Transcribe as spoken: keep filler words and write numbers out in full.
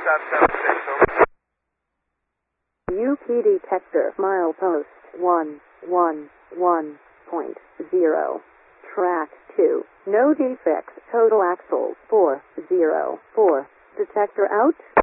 dot seven six, over. U P detector milepost one one one point zero. Track two. No defects. Total axles four zero four. Detector out.